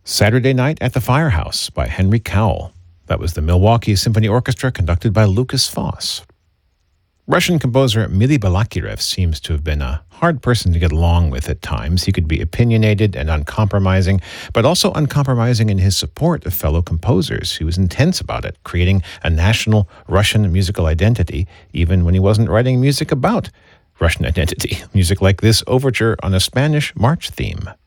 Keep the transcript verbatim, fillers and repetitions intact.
Saturday Night at the Firehouse by Henry Cowell. That was the Milwaukee Symphony Orchestra conducted by Lucas Foss. Russian composer Mily Balakirev seems to have been a hard person to get along with at times. He could be opinionated and uncompromising, but also uncompromising in his support of fellow composers. He was intense about it, creating a national Russian musical identity, even when he wasn't writing music about Russian identity. Music like this overture on a Spanish march theme.